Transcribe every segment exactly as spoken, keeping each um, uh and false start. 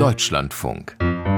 Deutschlandfunk.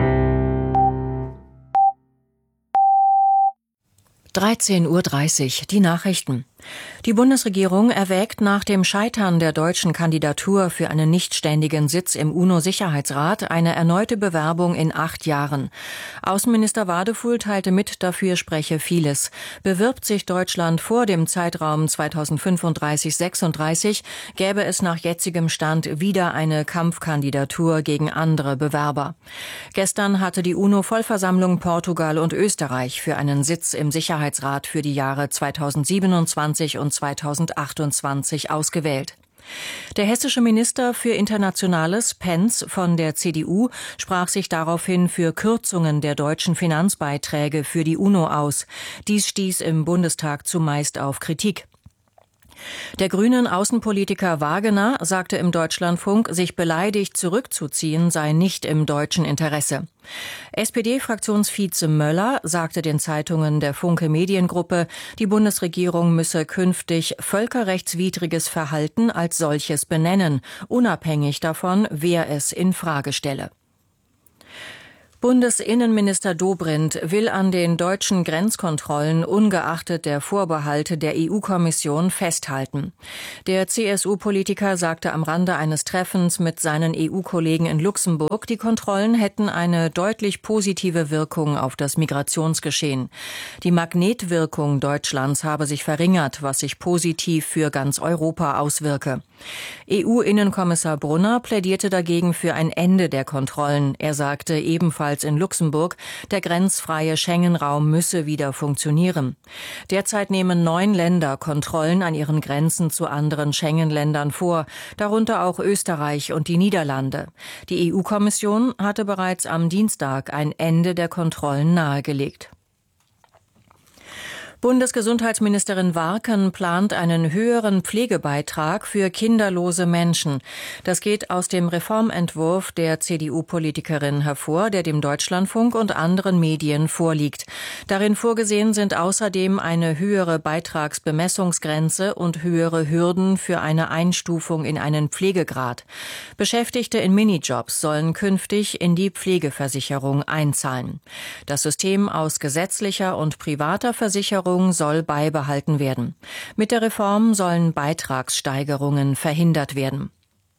dreizehn Uhr dreißig, die Nachrichten. Die Bundesregierung erwägt nach dem Scheitern der deutschen Kandidatur für einen nichtständigen Sitz im UNO-Sicherheitsrat eine erneute Bewerbung in acht Jahren. Außenminister Wadefuhl teilte mit, dafür spreche vieles. Bewirbt sich Deutschland vor dem Zeitraum zweitausendfünfunddreißig sechsunddreißig, gäbe es nach jetzigem Stand wieder eine Kampfkandidatur gegen andere Bewerber. Gestern hatte die UNO-Vollversammlung Portugal und Österreich für einen Sitz im Sicherheitsrat für die Jahre zweitausendsiebenundzwanzig und zweitausendachtundzwanzig ausgewählt. Der hessische Minister für Internationales, Pentz von der C D U, sprach sich daraufhin für Kürzungen der deutschen Finanzbeiträge für die UNO aus. Dies stieß im Bundestag zumeist auf Kritik. Der grünen Außenpolitiker Wagener sagte im Deutschlandfunk, sich beleidigt zurückzuziehen sei nicht im deutschen Interesse. S P D-Fraktionsvize Möller sagte den Zeitungen der Funke Mediengruppe, die Bundesregierung müsse künftig völkerrechtswidriges Verhalten als solches benennen, unabhängig davon, wer es in Frage stelle. Bundesinnenminister Dobrindt will an den deutschen Grenzkontrollen ungeachtet der Vorbehalte der E U-Kommission festhalten. Der C S U-Politiker sagte am Rande eines Treffens mit seinen E U-Kollegen in Luxemburg, die Kontrollen hätten eine deutlich positive Wirkung auf das Migrationsgeschehen. Die Magnetwirkung Deutschlands habe sich verringert, was sich positiv für ganz Europa auswirke. E U-Innenkommissar Brunner plädierte dagegen für ein Ende der Kontrollen. Er sagte ebenfalls in Luxemburg, der grenzfreie Schengen-Raum müsse wieder funktionieren. Derzeit nehmen neun Länder Kontrollen an ihren Grenzen zu anderen Schengen-Ländern vor, darunter auch Österreich und die Niederlande. Die E U-Kommission hatte bereits am Dienstag ein Ende der Kontrollen nahegelegt. Bundesgesundheitsministerin Warken plant einen höheren Pflegebeitrag für kinderlose Menschen. Das geht aus dem Reformentwurf der C D U-Politikerin hervor, der dem Deutschlandfunk und anderen Medien vorliegt. Darin vorgesehen sind außerdem eine höhere Beitragsbemessungsgrenze und höhere Hürden für eine Einstufung in einen Pflegegrad. Beschäftigte in Minijobs sollen künftig in die Pflegeversicherung einzahlen. Das System aus gesetzlicher und privater Versicherung soll beibehalten werden. Mit der Reform sollen Beitragssteigerungen verhindert werden.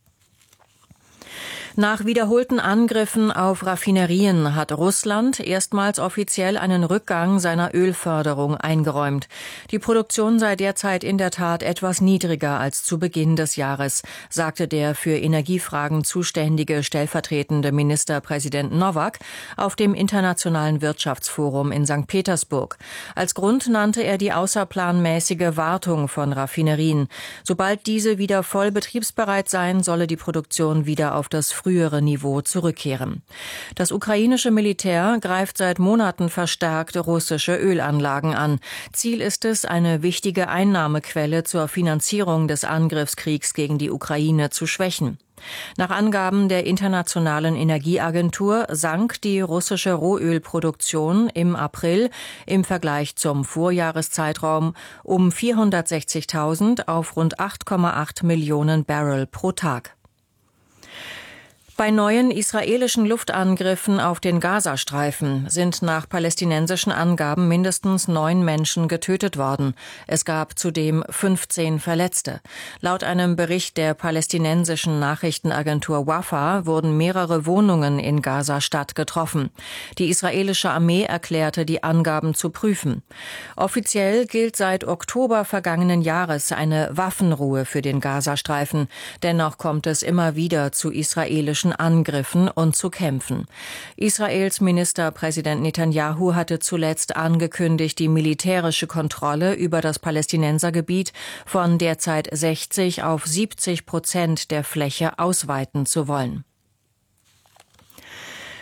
Nach wiederholten Angriffen auf Raffinerien hat Russland erstmals offiziell einen Rückgang seiner Ölförderung eingeräumt. Die Produktion sei derzeit in der Tat etwas niedriger als zu Beginn des Jahres, sagte der für Energiefragen zuständige stellvertretende Ministerpräsident Nowak auf dem Internationalen Wirtschaftsforum in Sankt Petersburg. Als Grund nannte er die außerplanmäßige Wartung von Raffinerien. Sobald diese wieder voll betriebsbereit seien, solle die Produktion wieder auf das frühere Niveau zurückkehren. Das ukrainische Militär greift seit Monaten verstärkt russische Ölanlagen an. Ziel ist es, eine wichtige Einnahmequelle zur Finanzierung des Angriffskriegs gegen die Ukraine zu schwächen. Nach Angaben der Internationalen Energieagentur sank die russische Rohölproduktion im April im Vergleich zum Vorjahreszeitraum um vierhundertsechzigtausend auf rund acht Komma acht Millionen Barrel pro Tag. Bei neuen israelischen Luftangriffen auf den Gazastreifen sind nach palästinensischen Angaben mindestens neun Menschen getötet worden. Es gab zudem fünfzehn Verletzte. Laut einem Bericht der palästinensischen Nachrichtenagentur Wafa wurden mehrere Wohnungen in Gaza-Stadt getroffen. Die israelische Armee erklärte, die Angaben zu prüfen. Offiziell gilt seit Oktober vergangenen Jahres eine Waffenruhe für den Gazastreifen. Dennoch kommt es immer wieder zu israelischen Angriffen und zu Kämpfen. Israels Ministerpräsident Netanyahu hatte zuletzt angekündigt, die militärische Kontrolle über das Palästinensergebiet von derzeit sechzig auf siebzig Prozent der Fläche ausweiten zu wollen.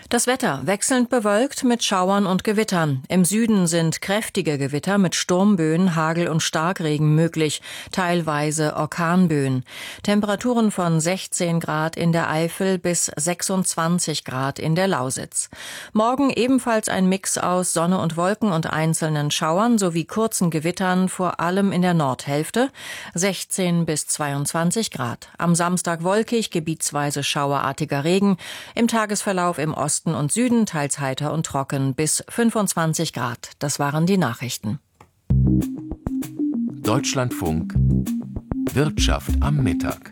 Das Wetter wechselnd bewölkt mit Schauern und Gewittern. Im Süden sind kräftige Gewitter mit Sturmböen, Hagel und Starkregen möglich, teilweise Orkanböen. Temperaturen von sechzehn Grad in der Eifel bis sechsundzwanzig Grad in der Lausitz. Morgen ebenfalls ein Mix aus Sonne und Wolken und einzelnen Schauern sowie kurzen Gewittern, vor allem in der Nordhälfte, sechzehn bis zweiundzwanzig Grad. Am Samstag wolkig, gebietsweise schauerartiger Regen, im Tagesverlauf im Osten und Süden teils heiter und trocken bis fünfundzwanzig Grad. Das waren die Nachrichten. Deutschlandfunk Wirtschaft am Mittag.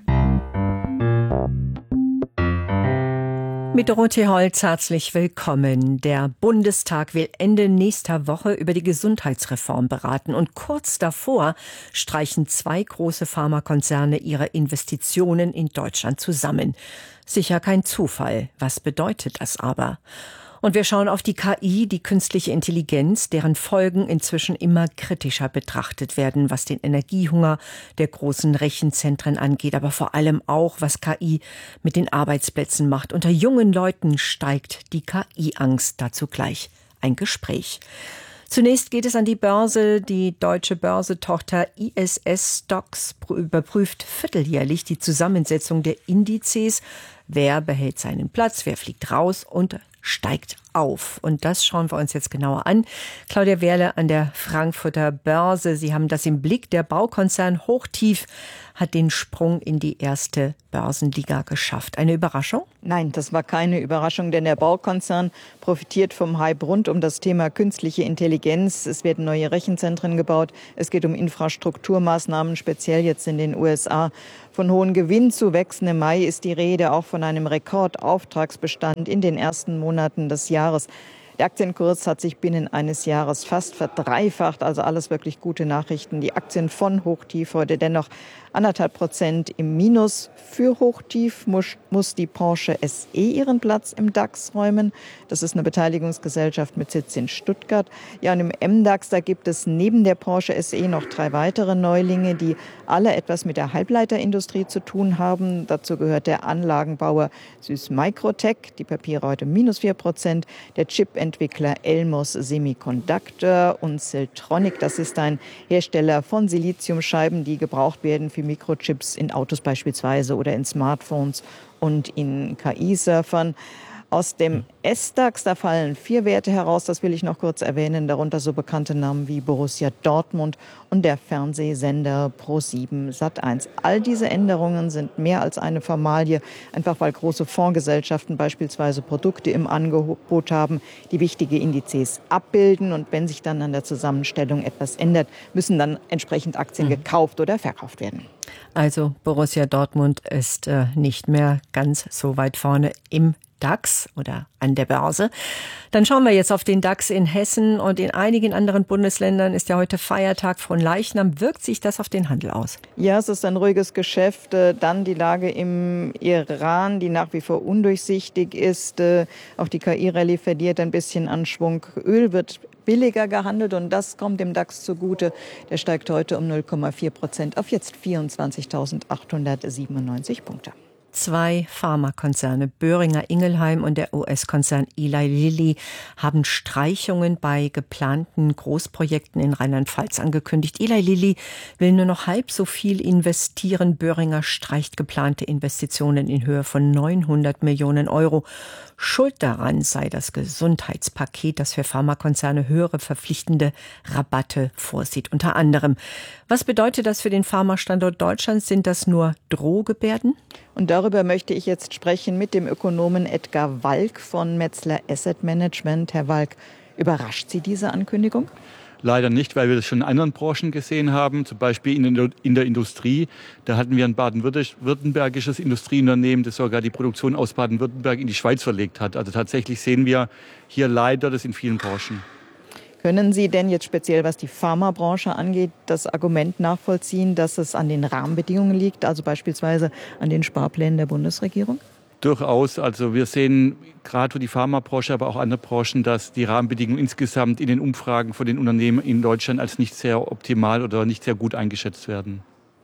Mit Dorothee Holz herzlich willkommen. Der Bundestag will Ende nächster Woche über die Gesundheitsreform beraten. Und kurz davor streichen zwei große Pharmakonzerne ihre Investitionen in Deutschland zusammen. Sicher kein Zufall. Was bedeutet das aber? Und wir schauen auf die K I, die künstliche Intelligenz, deren Folgen inzwischen immer kritischer betrachtet werden, was den Energiehunger der großen Rechenzentren angeht, aber vor allem auch, was K I mit den Arbeitsplätzen macht. Unter jungen Leuten steigt die K I-Angst. Dazu gleich ein Gespräch. Zunächst geht es an die Börse. Die deutsche Börsetochter I S S Stocks überprüft vierteljährlich die Zusammensetzung der Indizes. Wer behält seinen Platz, wer fliegt raus und steigt auf. Und das schauen wir uns jetzt genauer an. Claudia Wehrle an der Frankfurter Börse. Sie haben das im Blick. Der Baukonzern Hochtief hat den Sprung in die erste Börsenliga geschafft. Eine Überraschung? Nein, das war keine Überraschung, denn der Baukonzern profitiert vom Hype rund um das Thema künstliche Intelligenz. Es werden neue Rechenzentren gebaut. Es geht um Infrastrukturmaßnahmen, speziell jetzt in den U S A. Von hohen Gewinnzuwächsen im Mai ist die Rede, auch von einem Rekordauftragsbestand in den ersten Monaten des Jahres. Der Aktienkurs hat sich binnen eines Jahres fast verdreifacht, also alles wirklich gute Nachrichten. Die Aktien von Hochtief heute dennoch anderthalb Prozent im Minus. Für Hochtief muss, muss die Porsche S E ihren Platz im DAX räumen. Das ist eine Beteiligungsgesellschaft mit Sitz in Stuttgart. Ja, und im M DAX, da gibt es neben der Porsche S E noch drei weitere Neulinge, die alle etwas mit der Halbleiterindustrie zu tun haben. Dazu gehört der Anlagenbauer Süß Microtech, die Papiere heute minus vier Prozent, der Chipentwickler Elmos Semiconductor und Siltronic. Das ist ein Hersteller von Siliziumscheiben, die gebraucht werden für Mikrochips in Autos beispielsweise oder in Smartphones und in K I-Surfern. Aus dem S DAX, da fallen vier Werte heraus, das will ich noch kurz erwähnen, darunter so bekannte Namen wie Borussia Dortmund und der Fernsehsender Pro sieben Sat eins. All diese Änderungen sind mehr als eine Formalie, einfach weil große Fondsgesellschaften beispielsweise Produkte im Angebot haben, die wichtige Indizes abbilden. Und wenn sich dann an der Zusammenstellung etwas ändert, müssen dann entsprechend Aktien gekauft oder verkauft werden. Also Borussia Dortmund ist äh, nicht mehr ganz so weit vorne im DAX oder an der Börse. Dann schauen wir jetzt auf den DAX in Hessen und in einigen anderen Bundesländern ist ja heute Feiertag von Leichnam. Wirkt sich das auf den Handel aus? Ja, es ist ein ruhiges Geschäft. Dann die Lage im Iran, die nach wie vor undurchsichtig ist. Auch die K I-Rallye verliert ein bisschen an Schwung. Öl wird billiger gehandelt und das kommt dem DAX zugute. Der steigt heute um null Komma vier Prozent auf jetzt vierundzwanzigtausendachthundertsiebenundneunzig Punkte. Zwei Pharmakonzerne, Boehringer Ingelheim und der U S-Konzern Eli Lilly, haben Streichungen bei geplanten Großprojekten in Rheinland-Pfalz angekündigt. Eli Lilly will nur noch halb so viel investieren. Boehringer streicht geplante Investitionen in Höhe von neunhundert Millionen Euro. Schuld daran sei das Gesundheitspaket, das für Pharmakonzerne höhere verpflichtende Rabatte vorsieht, unter anderem. Was bedeutet das für den Pharmastandort Deutschland? Sind das nur Drohgebärden? Und darüber möchte ich jetzt sprechen mit dem Ökonomen Edgar Walk von Metzler Asset Management. Herr Walk, überrascht Sie diese Ankündigung? Leider nicht, weil wir das schon in anderen Branchen gesehen haben, zum Beispiel in der Industrie. Da hatten wir ein baden-württembergisches Industrieunternehmen, das sogar die Produktion aus Baden-Württemberg in die Schweiz verlegt hat. Also tatsächlich sehen wir hier leider das in vielen Branchen. Können Sie denn jetzt speziell, was die Pharmabranche angeht, das Argument nachvollziehen, dass es an den Rahmenbedingungen liegt, also beispielsweise an den Sparplänen der Bundesregierung? Durchaus. Also wir sehen gerade für die Pharmabranche, aber auch andere Branchen, dass die Rahmenbedingungen insgesamt in den Umfragen von den Unternehmen in Deutschland als nicht sehr optimal oder nicht sehr gut eingeschätzt werden.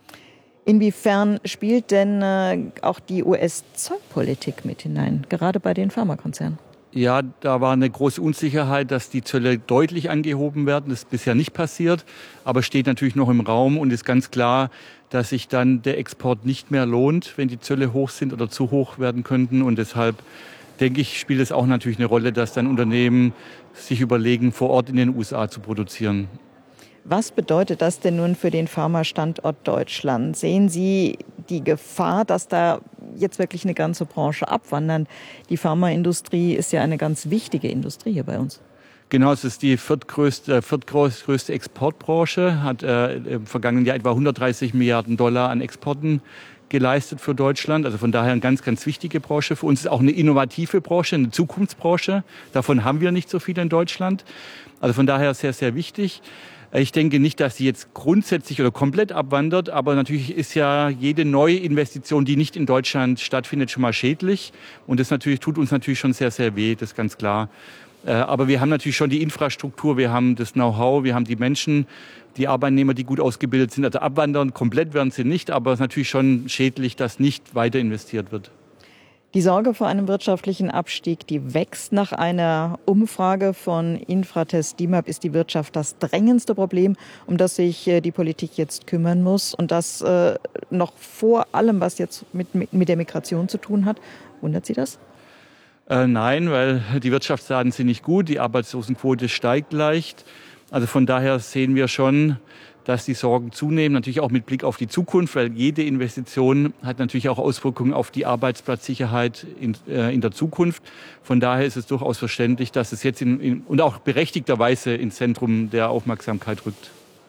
Inwiefern spielt denn äh, auch die U S-Zollpolitik mit hinein, gerade bei den Pharmakonzernen? Ja, da war eine große Unsicherheit, dass die Zölle deutlich angehoben werden. Das ist bisher nicht passiert, aber steht natürlich noch im Raum und ist ganz klar, dass sich dann der Export nicht mehr lohnt, wenn die Zölle hoch sind oder zu hoch werden könnten. Und deshalb denke ich, spielt es auch natürlich eine Rolle, dass dann Unternehmen sich überlegen, vor Ort in den U S A zu produzieren. Was bedeutet das denn nun für den Pharmastandort Deutschland? Sehen Sie die Gefahr, dass da jetzt wirklich eine ganze Branche abwandern? Die Pharmaindustrie ist ja eine ganz wichtige Industrie hier bei uns. Genau, es ist die viertgrößte, viertgrößte Exportbranche, hat äh, im vergangenen Jahr etwa hundertdreißig Milliarden Dollar an Exporten geleistet für Deutschland. Also von daher eine ganz, ganz wichtige Branche. Für uns ist auch eine innovative Branche, eine Zukunftsbranche. Davon haben wir nicht so viel in Deutschland. Also von daher sehr, sehr wichtig. Ich denke nicht, dass sie jetzt grundsätzlich oder komplett abwandert, aber natürlich ist ja jede neue Investition, die nicht in Deutschland stattfindet, schon mal schädlich. Und das natürlich tut uns natürlich schon sehr, sehr weh, das ist ganz klar. Aber wir haben natürlich schon die Infrastruktur, wir haben das Know-how, wir haben die Menschen, die Arbeitnehmer, die gut ausgebildet sind. Also abwandern komplett werden sie nicht, aber es ist natürlich schon schädlich, dass nicht weiter investiert wird. Die Sorge vor einem wirtschaftlichen Abstieg, die wächst. Nach einer Umfrage von Infratest DIMAP ist die Wirtschaft das drängendste Problem, um das sich die Politik jetzt kümmern muss. Und das äh, noch vor allem, was jetzt mit, mit, mit der Migration zu tun hat. Wundert Sie das? Äh, nein, weil die Wirtschaftsdaten sind nicht gut, die Arbeitslosenquote steigt leicht. Also von daher sehen wir schon, dass die Sorgen zunehmen, natürlich auch mit Blick auf die Zukunft, weil jede Investition hat natürlich auch Auswirkungen auf die Arbeitsplatzsicherheit in, äh, in der Zukunft. Von daher ist es durchaus verständlich, dass es jetzt in, in, und auch berechtigterweise ins Zentrum der Aufmerksamkeit rückt.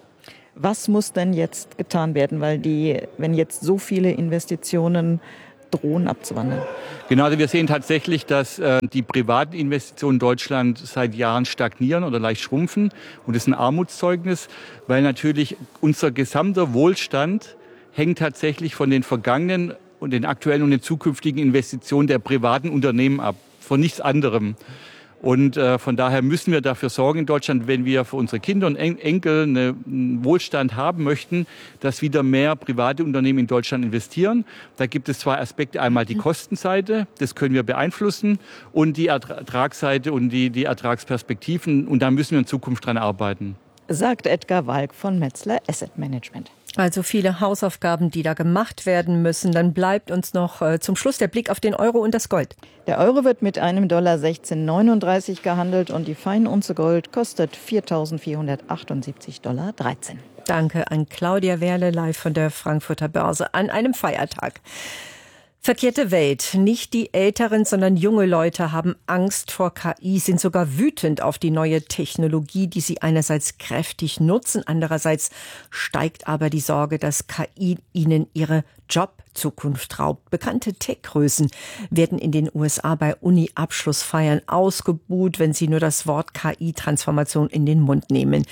Was muss denn jetzt getan werden, weil die, wenn jetzt so viele Investitionen drohen abzuwandern? Genau, also wir sehen tatsächlich, dass äh, die privaten Investitionen in Deutschland seit Jahren stagnieren oder leicht schrumpfen. Und das ist ein Armutszeugnis, weil natürlich unser gesamter Wohlstand hängt tatsächlich von den vergangenen und den aktuellen und den zukünftigen Investitionen der privaten Unternehmen ab, von nichts anderem. Und äh, von daher müssen wir dafür sorgen in Deutschland, wenn wir für unsere Kinder und en Enkel einen Wohlstand haben möchten, dass wieder mehr private Unternehmen in Deutschland investieren. Da gibt es zwei Aspekte. Einmal die Kostenseite, das können wir beeinflussen, und die Ertragsseite und die, die Ertragsperspektiven. Und da müssen wir in Zukunft dran arbeiten. Sagt Edgar Walk von Metzler Asset Management. Also viele Hausaufgaben, die da gemacht werden müssen. Dann bleibt uns noch äh, zum Schluss der Blick auf den Euro und das Gold. Der Euro wird mit einem Dollar sechzehn neununddreißig gehandelt und die Feinunze Gold kostet viertausendvierhundertachtundsiebzig Dollar dreizehn. Danke an Claudia Werle, live von der Frankfurter Börse an einem Feiertag. Verkehrte Welt. Nicht die Älteren, sondern junge Leute haben Angst vor K I, sind sogar wütend auf die neue Technologie, die sie einerseits kräftig nutzen, andererseits steigt aber die Sorge, dass K I ihnen ihre Jobzukunft raubt. Bekannte Tech-Größen werden in den U S A bei Uni-Abschlussfeiern ausgebuht, wenn sie nur das Wort K I-Transformation in den Mund nehmen.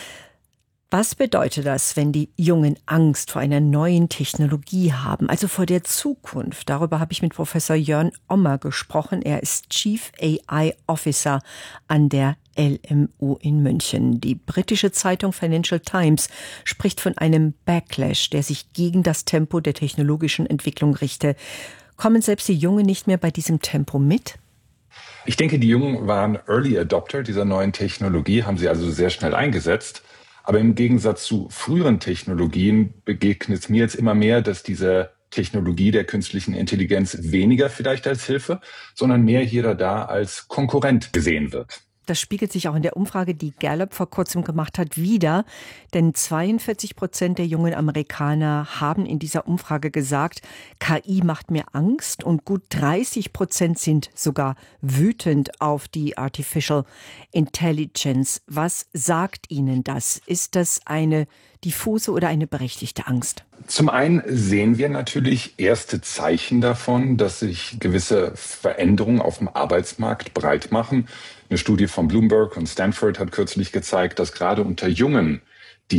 Was bedeutet das, wenn die Jungen Angst vor einer neuen Technologie haben, also vor der Zukunft? Darüber habe ich mit Professor Jörn Ommer gesprochen. Er ist Chief A I Officer an der L M U in München. Die britische Zeitung Financial Times spricht von einem Backlash, der sich gegen das Tempo der technologischen Entwicklung richte. Kommen selbst die Jungen nicht mehr bei diesem Tempo mit? Ich denke, die Jungen waren Early Adopter dieser neuen Technologie, haben sie also sehr schnell eingesetzt. Aber im Gegensatz zu früheren Technologien begegnet mir jetzt immer mehr, dass diese Technologie der künstlichen Intelligenz weniger vielleicht als Hilfe, sondern mehr hier oder da als Konkurrent gesehen wird. Das spiegelt sich auch in der Umfrage, die Gallup vor kurzem gemacht hat, wider. Denn zweiundvierzig Prozent der jungen Amerikaner haben in dieser Umfrage gesagt, K I macht mir Angst, und gut dreißig Prozent sind sogar wütend auf die Artificial Intelligence. Was sagt Ihnen das? Ist das eine diffuse oder eine berechtigte Angst? Zum einen sehen wir natürlich erste Zeichen davon, dass sich gewisse Veränderungen auf dem Arbeitsmarkt breit machen. Eine Studie von Bloomberg und Stanford hat kürzlich gezeigt, dass gerade unter Jungen die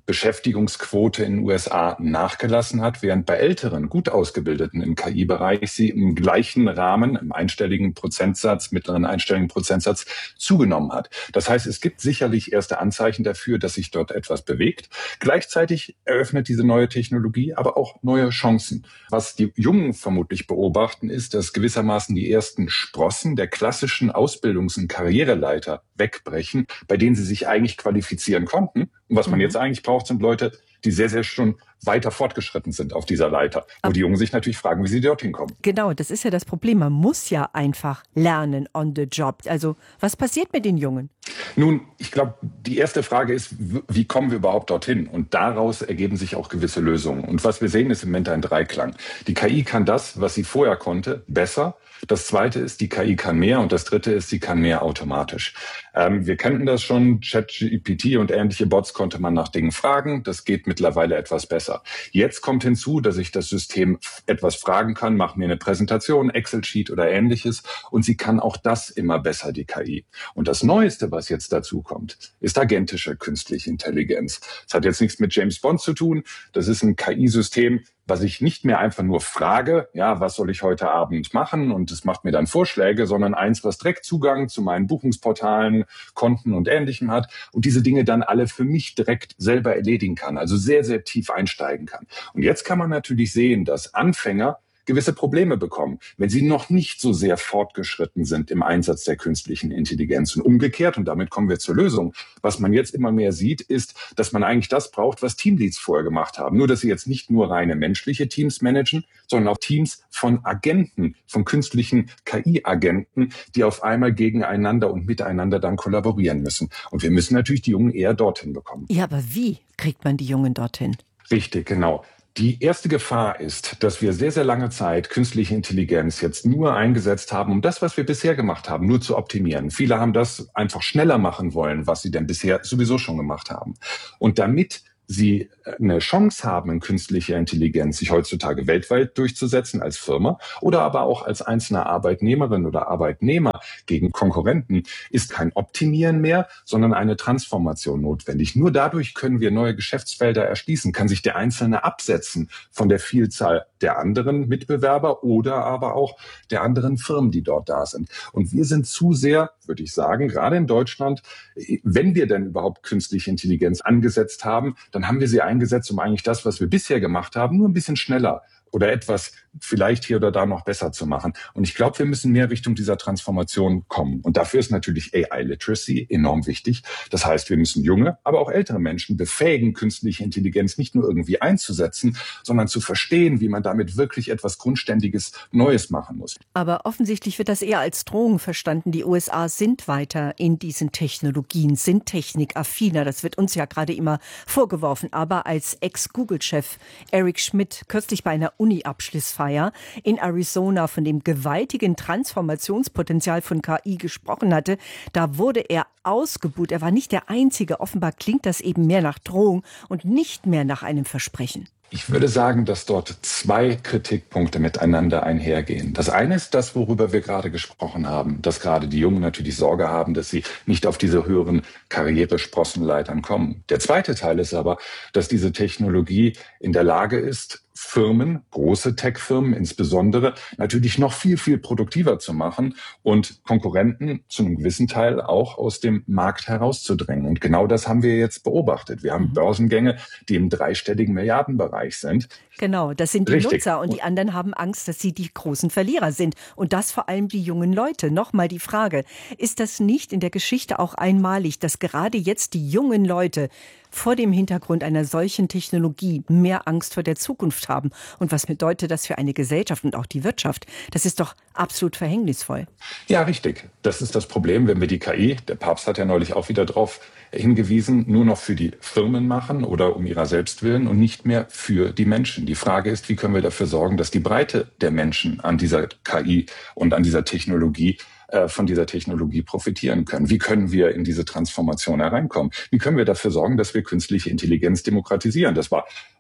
Beschäftigungsquote in den U S A nachgelassen hat, während bei älteren, gut ausgebildeten im K I-Bereich sie im gleichen Rahmen, im einstelligen Prozentsatz, mittleren einstelligen Prozentsatz zugenommen hat. Das heißt, es gibt sicherlich erste Anzeichen dafür, dass sich dort etwas bewegt. Gleichzeitig eröffnet diese neue Technologie aber auch neue Chancen. Was die Jungen vermutlich beobachten, ist, dass gewissermaßen die ersten Sprossen der klassischen Ausbildungs- und Karriereleiter wegbrechen, bei denen sie sich eigentlich qualifizieren konnten. Und was man jetzt eigentlich braucht, sind Leute, die sehr, sehr schon weiter fortgeschritten sind auf dieser Leiter. Wo Aber die Jungen sich natürlich fragen, wie sie dorthin kommen. Genau, das ist ja das Problem. Man muss ja einfach lernen on the job. Also was passiert mit den Jungen? Nun, ich glaube, die erste Frage ist, wie kommen wir überhaupt dorthin? Und daraus ergeben sich auch gewisse Lösungen. Und was wir sehen, ist im Moment ein Dreiklang. Die K I kann das, was sie vorher konnte, besser. Das zweite ist, die K I kann mehr. Und das dritte ist, sie kann mehr automatisch. Ähm, wir kannten das schon. ChatGPT und ähnliche Bots konnte man nach Dingen fragen. Das geht mittlerweile etwas besser. Jetzt kommt hinzu, dass ich das System etwas fragen kann, mach mir eine Präsentation, Excel-Sheet oder ähnliches. Und sie kann auch das immer besser, die K I. Und das Neueste, was jetzt dazu kommt, ist agentische künstliche Intelligenz. Das hat jetzt nichts mit James Bond zu tun. Das ist ein K I-System, was ich nicht mehr einfach nur frage, ja, was soll ich heute Abend machen? Und es macht mir dann Vorschläge, sondern eins, was direkt Zugang zu meinen Buchungsportalen, Konten und Ähnlichem hat und diese Dinge dann alle für mich direkt selber erledigen kann, also sehr, sehr tief einsteigen kann. Und jetzt kann man natürlich sehen, dass Anfänger gewisse Probleme bekommen, wenn sie noch nicht so sehr fortgeschritten sind im Einsatz der künstlichen Intelligenz. Und umgekehrt, und damit kommen wir zur Lösung, was man jetzt immer mehr sieht, ist, dass man eigentlich das braucht, was Teamleads vorher gemacht haben. Nur, dass sie jetzt nicht nur reine menschliche Teams managen, sondern auch Teams von Agenten, von künstlichen K I-Agenten, die auf einmal gegeneinander und miteinander dann kollaborieren müssen. Und wir müssen natürlich die Jungen eher dorthin bekommen. Ja, aber wie kriegt man die Jungen dorthin? Richtig, genau. Die erste Gefahr ist, dass wir sehr, sehr lange Zeit künstliche Intelligenz jetzt nur eingesetzt haben, um das, was wir bisher gemacht haben, nur zu optimieren. Viele haben das einfach schneller machen wollen, was sie denn bisher sowieso schon gemacht haben. Und damit sie eine Chance haben, in künstlicher Intelligenz sich heutzutage weltweit durchzusetzen als Firma oder aber auch als einzelne Arbeitnehmerin oder Arbeitnehmer gegen Konkurrenten, ist kein Optimieren mehr, sondern eine Transformation notwendig. Nur dadurch können wir neue Geschäftsfelder erschließen, kann sich der Einzelne absetzen von der Vielzahl der anderen Mitbewerber oder aber auch der anderen Firmen, die dort da sind. Und wir sind zu sehr, würde ich sagen, gerade in Deutschland, wenn wir denn überhaupt künstliche Intelligenz angesetzt haben, dann haben wir sie eingesetzt, um eigentlich das, was wir bisher gemacht haben, nur ein bisschen schneller oder etwas vielleicht hier oder da noch besser zu machen. Und ich glaube, wir müssen mehr Richtung dieser Transformation kommen. Und dafür ist natürlich A I-Literacy enorm wichtig. Das heißt, wir müssen junge, aber auch ältere Menschen befähigen, künstliche Intelligenz nicht nur irgendwie einzusetzen, sondern zu verstehen, wie man damit wirklich etwas Grundständiges Neues machen muss. Aber offensichtlich wird das eher als Drohung verstanden. Die U S A sind weiter in diesen Technologien, sind technikaffiner. Das wird uns ja gerade immer vorgeworfen. Aber als Ex-Google-Chef Eric Schmidt kürzlich bei einer Uni-Abschlussfeier in Arizona von dem gewaltigen Transformationspotenzial von K I gesprochen hatte, da wurde er ausgebuht. Er war nicht der Einzige. Offenbar klingt das eben mehr nach Drohung und nicht mehr nach einem Versprechen. Ich würde sagen, dass dort zwei Kritikpunkte miteinander einhergehen. Das eine ist das, worüber wir gerade gesprochen haben, dass gerade die Jungen natürlich Sorge haben, dass sie nicht auf diese höheren Karrieresprossenleitern kommen. Der zweite Teil ist aber, dass diese Technologie in der Lage ist, Firmen, große Tech-Firmen insbesondere, natürlich noch viel, viel produktiver zu machen und Konkurrenten zu einem gewissen Teil auch aus dem Markt herauszudrängen. Und genau das haben wir jetzt beobachtet. Wir haben mhm. Börsengänge, die im dreistelligen Milliardenbereich sind. Genau, das sind die Richtig. Nutzer und die anderen haben Angst, dass sie die großen Verlierer sind. Und das vor allem die jungen Leute. Nochmal die Frage, ist das nicht in der Geschichte auch einmalig, dass gerade jetzt die jungen Leute vor dem Hintergrund einer solchen Technologie mehr Angst vor der Zukunft haben? Und was bedeutet das für eine Gesellschaft und auch die Wirtschaft? Das ist doch absolut verhängnisvoll. Ja, richtig. Das ist das Problem, wenn wir die K I, der Papst hat ja neulich auch wieder drauf hingewiesen, nur noch für die Firmen machen oder um ihrer selbst willen und nicht mehr für die Menschen. Die Frage ist, wie können wir dafür sorgen, dass die Breite der Menschen an dieser K I und an dieser Technologie von dieser Technologie profitieren können. Wie können wir in diese Transformation hereinkommen? Wie können wir dafür sorgen, dass wir künstliche Intelligenz demokratisieren? Das war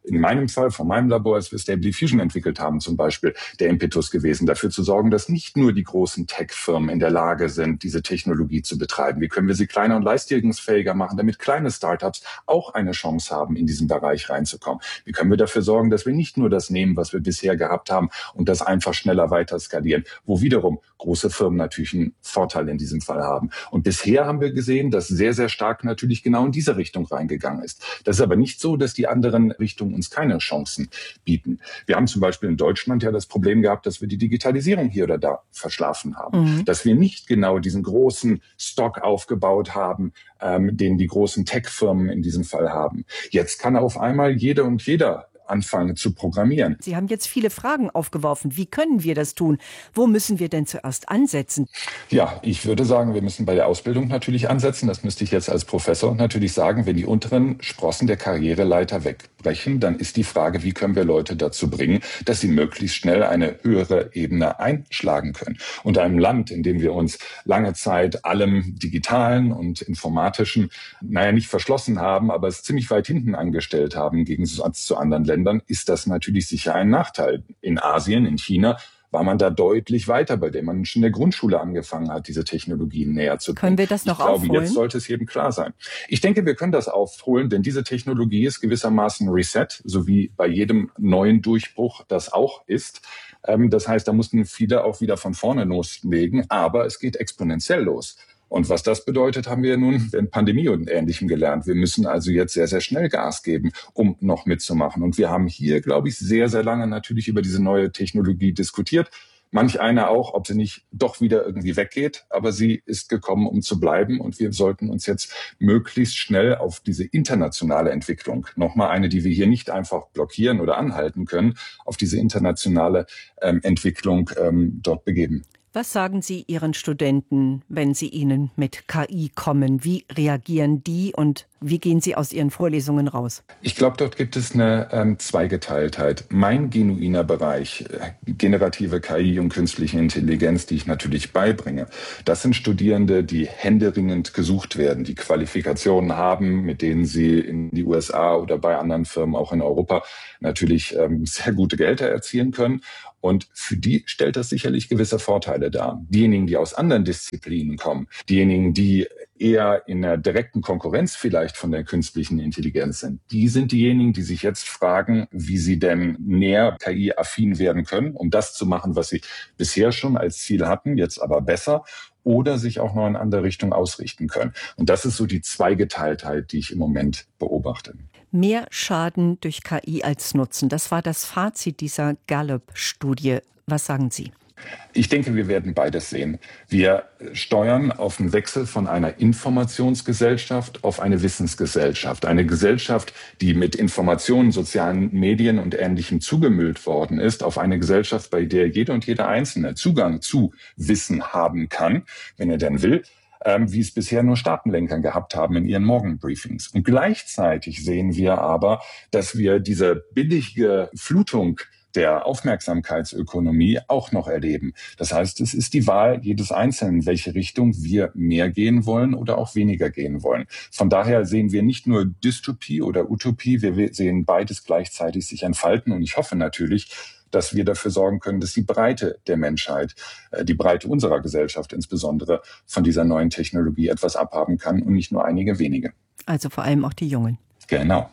in meinem Fall, von meinem Labor, als wir Stable Diffusion entwickelt haben, zum Beispiel, der Impetus gewesen, dafür zu sorgen, dass nicht nur die großen Tech-Firmen in der Lage sind, diese Technologie zu betreiben. Wie können wir sie kleiner und leistungsfähiger machen, damit kleine Startups auch eine Chance haben, in diesen Bereich reinzukommen? Wie können wir dafür sorgen, dass wir nicht nur das nehmen, was wir bisher gehabt haben und das einfach schneller weiter skalieren, wo wiederum große Firmen natürlich einen Vorteil in diesem Fall haben. Und bisher haben wir gesehen, dass sehr, sehr stark natürlich genau in diese Richtung reingegangen ist. Das ist aber nicht so, dass die anderen Richtungen uns keine Chancen bieten. Wir haben zum Beispiel in Deutschland ja das Problem gehabt, dass wir die Digitalisierung hier oder da verschlafen haben. Mhm. Dass wir nicht genau diesen großen Stock aufgebaut haben, ähm, den die großen Tech-Firmen in diesem Fall haben. Jetzt kann auf einmal jede und jeder anfangen zu programmieren. Sie haben jetzt viele Fragen aufgeworfen. Wie können wir das tun? Wo müssen wir denn zuerst ansetzen? Ja, ich würde sagen, wir müssen bei der Ausbildung natürlich ansetzen. Das müsste ich jetzt als Professor natürlich sagen. Wenn die unteren Sprossen der Karriereleiter wegbrechen, dann ist die Frage, wie können wir Leute dazu bringen, dass sie möglichst schnell eine höhere Ebene einschlagen können. Und einem Land, in dem wir uns lange Zeit allem Digitalen und Informatischen, naja, nicht verschlossen haben, aber es ziemlich weit hinten angestellt haben, im Gegensatz zu anderen Ländern, ist das natürlich sicher ein Nachteil. In Asien, in China, war man da deutlich weiter, bei dem man schon in der Grundschule angefangen hat, diese Technologien näher zu bringen. Können wir das noch ich glaube, aufholen? Jetzt sollte es jedem klar sein. Ich denke, wir können das aufholen, denn diese Technologie ist gewissermaßen Reset, so wie bei jedem neuen Durchbruch das auch ist. Das heißt, da mussten viele auch wieder von vorne loslegen, aber es geht exponentiell los. Und was das bedeutet, haben wir nun in Pandemie und Ähnlichem gelernt. Wir müssen also jetzt sehr, sehr schnell Gas geben, um noch mitzumachen. Und wir haben hier, glaube ich, sehr, sehr lange natürlich über diese neue Technologie diskutiert. Manch einer auch, ob sie nicht doch wieder irgendwie weggeht. Aber sie ist gekommen, um zu bleiben. Und wir sollten uns jetzt möglichst schnell auf diese internationale Entwicklung, nochmal eine, die wir hier nicht einfach blockieren oder anhalten können, auf diese internationale ähm, Entwicklung ähm, dort begeben. Was sagen Sie Ihren Studenten, wenn sie Ihnen mit K I kommen? Wie reagieren die und wie gehen Sie aus Ihren Vorlesungen raus? Ich glaube, dort gibt es eine ähm, Zweigeteiltheit. Mein genuiner Bereich, äh, generative K I und künstliche Intelligenz, die ich natürlich beibringe, das sind Studierende, die händeringend gesucht werden, die Qualifikationen haben, mit denen sie in die U S A oder bei anderen Firmen auch in Europa natürlich ähm, sehr gute Gelder erzielen können. Und für die stellt das sicherlich gewisse Vorteile dar. Diejenigen, die aus anderen Disziplinen kommen, diejenigen, die eher in einer direkten Konkurrenz vielleicht von der künstlichen Intelligenz sind, die sind diejenigen, die sich jetzt fragen, wie sie denn näher K I-affin werden können, um das zu machen, was sie bisher schon als Ziel hatten, jetzt aber besser, oder sich auch noch in andere Richtung ausrichten können. Und das ist so die Zweigeteiltheit, die ich im Moment beobachte. Mehr Schaden durch K I als Nutzen. Das war das Fazit dieser Gallup-Studie. Was sagen Sie? Ich denke, wir werden beides sehen. Wir steuern auf den Wechsel von einer Informationsgesellschaft auf eine Wissensgesellschaft. Eine Gesellschaft, die mit Informationen, sozialen Medien und Ähnlichem zugemüllt worden ist, auf eine Gesellschaft, bei der jeder und jeder Einzelne Zugang zu Wissen haben kann, wenn er denn will, wie es bisher nur Staatenlenker gehabt haben in ihren Morgenbriefings. Und gleichzeitig sehen wir aber, dass wir diese billige Flutung der Aufmerksamkeitsökonomie auch noch erleben. Das heißt, es ist die Wahl jedes Einzelnen, in welche Richtung wir mehr gehen wollen oder auch weniger gehen wollen. Von daher sehen wir nicht nur Dystopie oder Utopie, wir sehen beides gleichzeitig sich entfalten. Und ich hoffe natürlich, dass wir dafür sorgen können, dass die Breite der Menschheit, die Breite unserer Gesellschaft insbesondere, von dieser neuen Technologie etwas abhaben kann und nicht nur einige wenige. Also vor allem auch die Jungen. Genau.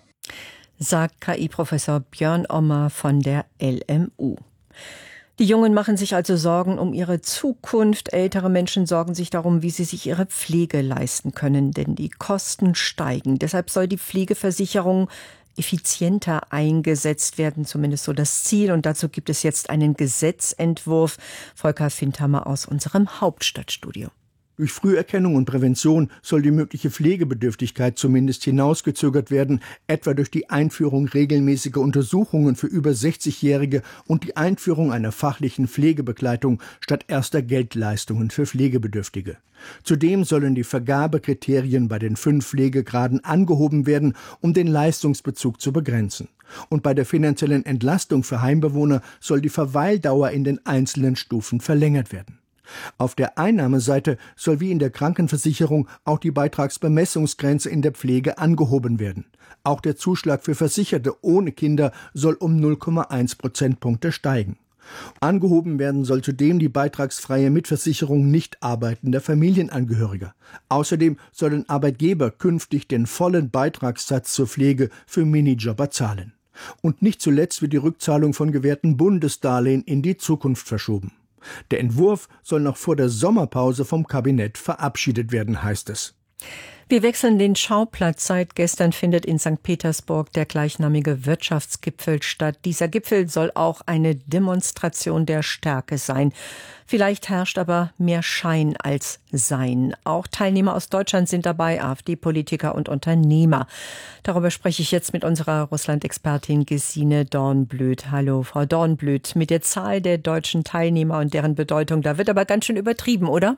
Sagt K I-Professor Björn Ommer von der L M U. Die Jungen machen sich also Sorgen um ihre Zukunft. Ältere Menschen sorgen sich darum, wie sie sich ihre Pflege leisten können, denn die Kosten steigen. Deshalb soll die Pflegeversicherung effizienter eingesetzt werden, zumindest so das Ziel. Und dazu gibt es jetzt einen Gesetzentwurf. Volker Findhammer aus unserem Hauptstadtstudio. Durch Früherkennung und Prävention soll die mögliche Pflegebedürftigkeit zumindest hinausgezögert werden, etwa durch die Einführung regelmäßiger Untersuchungen für über sechzigjährige und die Einführung einer fachlichen Pflegebegleitung statt erster Geldleistungen für Pflegebedürftige. Zudem sollen die Vergabekriterien bei den fünf Pflegegraden angehoben werden, um den Leistungsbezug zu begrenzen. Und bei der finanziellen Entlastung für Heimbewohner soll die Verweildauer in den einzelnen Stufen verlängert werden. Auf der Einnahmeseite soll wie in der Krankenversicherung auch die Beitragsbemessungsgrenze in der Pflege angehoben werden. Auch der Zuschlag für Versicherte ohne Kinder soll um null Komma eins Prozentpunkte steigen. Angehoben werden soll zudem die beitragsfreie Mitversicherung nicht arbeitender Familienangehöriger. Außerdem sollen Arbeitgeber künftig den vollen Beitragssatz zur Pflege für Minijobber zahlen. Und nicht zuletzt wird die Rückzahlung von gewährten Bundesdarlehen in die Zukunft verschoben. Der Entwurf soll noch vor der Sommerpause vom Kabinett verabschiedet werden, heißt es. Wir wechseln den Schauplatz. Seit gestern findet in Sankt Petersburg der gleichnamige Wirtschaftsgipfel statt. Dieser Gipfel soll auch eine Demonstration der Stärke sein. Vielleicht herrscht aber mehr Schein als Sein. Auch Teilnehmer aus Deutschland sind dabei, AfD-Politiker und Unternehmer. Darüber spreche ich jetzt mit unserer Russland-Expertin Gesine Dornblüt. Hallo, Frau Dornblüt. Mit der Zahl der deutschen Teilnehmer und deren Bedeutung, da wird aber ganz schön übertrieben, oder?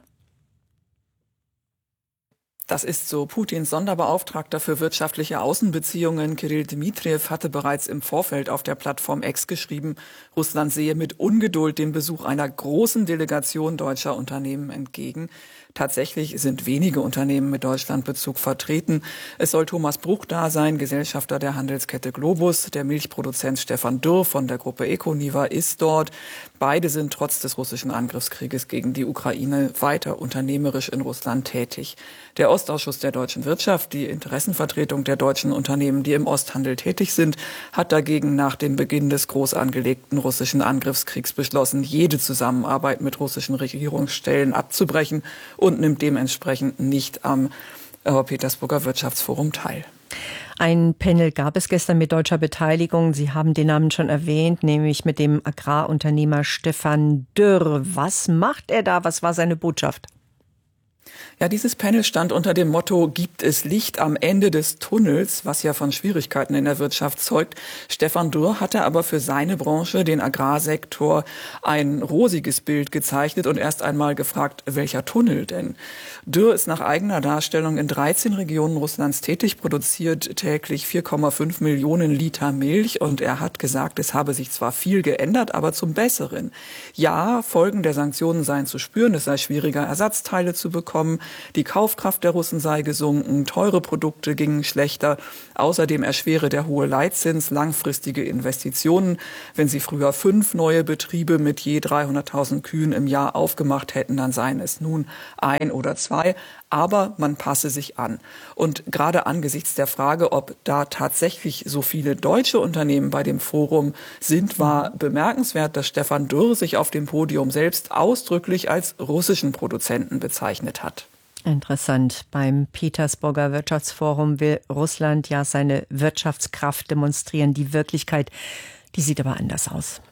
Das ist so. Putins Sonderbeauftragter für wirtschaftliche Außenbeziehungen, Kirill Dmitriev, hatte bereits im Vorfeld auf der Plattform X geschrieben, Russland sehe mit Ungeduld den Besuch einer großen Delegation deutscher Unternehmen entgegen. Tatsächlich sind wenige Unternehmen mit Deutschlandbezug vertreten. Es soll Thomas Bruch da sein, Gesellschafter der Handelskette Globus. Der Milchproduzent Stefan Dürr von der Gruppe Econiva ist dort. Beide sind trotz des russischen Angriffskrieges gegen die Ukraine weiter unternehmerisch in Russland tätig. Der Ostausschuss der deutschen Wirtschaft, die Interessenvertretung der deutschen Unternehmen, die im Osthandel tätig sind, hat dagegen nach dem Beginn des groß angelegten russischen Angriffskriegs beschlossen, jede Zusammenarbeit mit russischen Regierungsstellen abzubrechen und nimmt dementsprechend nicht am äh, Petersburger Wirtschaftsforum teil. Ein Panel gab es gestern mit deutscher Beteiligung. Sie haben den Namen schon erwähnt, nämlich mit dem Agrarunternehmer Stefan Dürr. Was macht er da? Was war seine Botschaft? Ja, dieses Panel stand unter dem Motto, gibt es Licht am Ende des Tunnels, was ja von Schwierigkeiten in der Wirtschaft zeugt. Stefan Dürr hatte aber für seine Branche, den Agrarsektor, ein rosiges Bild gezeichnet und erst einmal gefragt, welcher Tunnel denn? Dürr ist nach eigener Darstellung in dreizehn Regionen Russlands tätig, produziert täglich vier Komma fünf Millionen Liter Milch und er hat gesagt, es habe sich zwar viel geändert, aber zum Besseren. Ja, Folgen der Sanktionen seien zu spüren, es sei schwieriger, Ersatzteile zu bekommen. Die Kaufkraft der Russen sei gesunken, teure Produkte gingen schlechter. Außerdem erschwere der hohe Leitzins langfristige Investitionen. Wenn sie früher fünf neue Betriebe mit je dreihunderttausend Kühen im Jahr aufgemacht hätten, dann seien es nun ein oder zwei. Aber man passe sich an. Und gerade angesichts der Frage, ob da tatsächlich so viele deutsche Unternehmen bei dem Forum sind, war bemerkenswert, dass Stefan Dürr sich auf dem Podium selbst ausdrücklich als russischen Produzenten bezeichnet hat. Interessant. Beim Petersburger Wirtschaftsforum will Russland ja seine Wirtschaftskraft demonstrieren. Die Wirklichkeit, die sieht aber anders aus.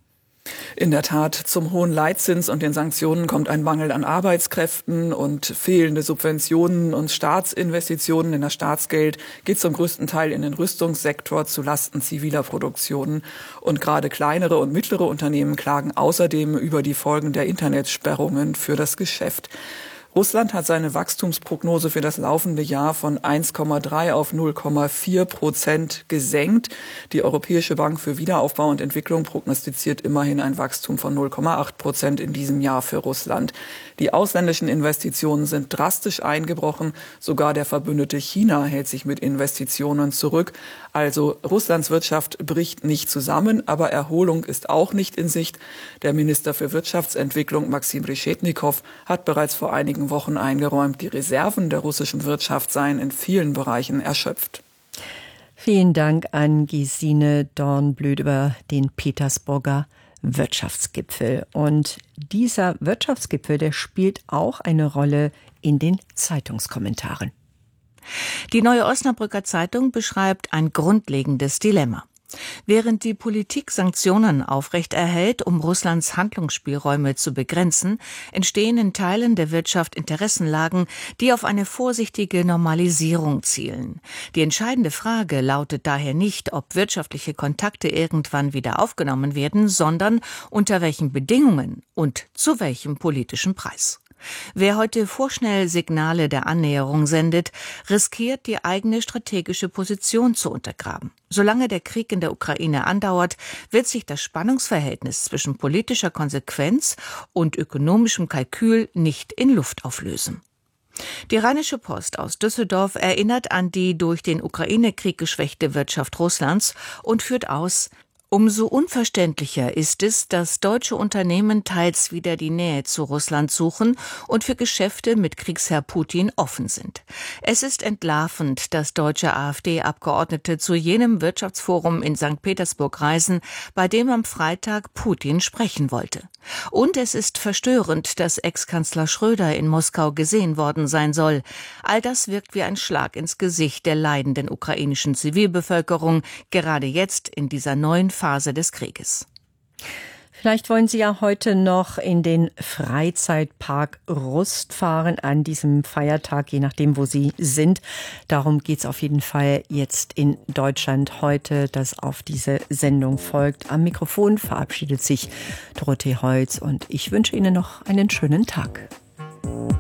In der Tat, zum hohen Leitzins und den Sanktionen kommt ein Mangel an Arbeitskräften und fehlende Subventionen und Staatsinvestitionen in das Staatsgeld geht zum größten Teil in den Rüstungssektor zu Lasten ziviler Produktionen. Und gerade kleinere und mittlere Unternehmen klagen außerdem über die Folgen der Internetsperrungen für das Geschäft. Russland hat seine Wachstumsprognose für das laufende Jahr von eins Komma drei auf null Komma vier Prozent gesenkt. Die Europäische Bank für Wiederaufbau und Entwicklung prognostiziert immerhin ein Wachstum von null Komma acht Prozent in diesem Jahr für Russland. Die ausländischen Investitionen sind drastisch eingebrochen. Sogar der Verbündete China hält sich mit Investitionen zurück. Also Russlands Wirtschaft bricht nicht zusammen, aber Erholung ist auch nicht in Sicht. Der Minister für Wirtschaftsentwicklung Maxim Reshetnikow hat bereits vor einigen Wochen eingeräumt, die Reserven der russischen Wirtschaft seien in vielen Bereichen erschöpft. Vielen Dank an Gesine Dornblüt über den Petersburger Wirtschaftsgipfel. Und dieser Wirtschaftsgipfel, der spielt auch eine Rolle in den Zeitungskommentaren. Die Neue Osnabrücker Zeitung beschreibt ein grundlegendes Dilemma. Während die Politik Sanktionen aufrechterhält, um Russlands Handlungsspielräume zu begrenzen, entstehen in Teilen der Wirtschaft Interessenlagen, die auf eine vorsichtige Normalisierung zielen. Die entscheidende Frage lautet daher nicht, ob wirtschaftliche Kontakte irgendwann wieder aufgenommen werden, sondern unter welchen Bedingungen und zu welchem politischen Preis. Wer heute vorschnell Signale der Annäherung sendet, riskiert, die eigene strategische Position zu untergraben. Solange der Krieg in der Ukraine andauert, wird sich das Spannungsverhältnis zwischen politischer Konsequenz und ökonomischem Kalkül nicht in Luft auflösen. Die Rheinische Post aus Düsseldorf erinnert an die durch den Ukraine-Krieg geschwächte Wirtschaft Russlands und führt aus: Umso unverständlicher ist es, dass deutsche Unternehmen teils wieder die Nähe zu Russland suchen und für Geschäfte mit Kriegsherr Putin offen sind. Es ist entlarvend, dass deutsche AfD-Abgeordnete zu jenem Wirtschaftsforum in Sankt Petersburg reisen, bei dem am Freitag Putin sprechen wollte. Und es ist verstörend, dass Ex-Kanzler Schröder in Moskau gesehen worden sein soll. All das wirkt wie ein Schlag ins Gesicht der leidenden ukrainischen Zivilbevölkerung, gerade jetzt in dieser neuen Phase des Krieges. Vielleicht wollen Sie ja heute noch in den Freizeitpark Rust fahren an diesem Feiertag, je nachdem, wo Sie sind. Darum geht es auf jeden Fall jetzt in Deutschland heute, das auf diese Sendung folgt. Am Mikrofon verabschiedet sich Dorothee Holz und ich wünsche Ihnen noch einen schönen Tag.